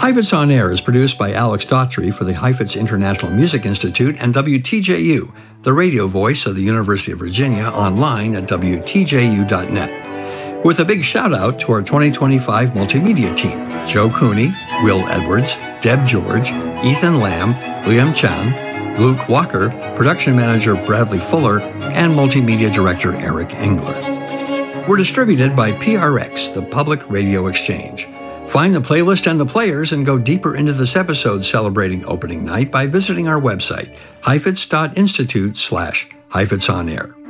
Heifetz on Air is produced by Alex Daughtry for the Heifetz International Music Institute and WTJU, the radio voice of the University of Virginia, online at WTJU.net. With a big shout out to our 2025 multimedia team, Joe Cooney, Will Edwards, Deb George, Ethan Lamb, Liam Chan, Luke Walker, production manager Bradley Fuller, and multimedia director Eric Engler. We're distributed by PRX, the Public Radio Exchange. Find the playlist and the players and go deeper into this episode celebrating opening night by visiting our website, heifetz.institute/Heifetz on Air.